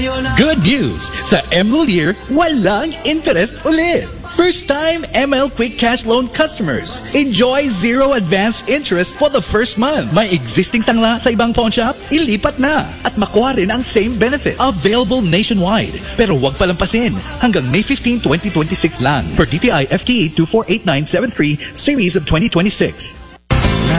Good news! Sa ML Year, walang interest ulit. First-time ML Quick Cash Loan customers. Enjoy zero advance interest for the first month. May existing sangla sa ibang pawn shop? Ilipat na. At makuha rin ang same benefit. Available nationwide. Pero wag palampasin. Hanggang May 15, 2026 lang. Per DTI FTE 248973 Series of 2026.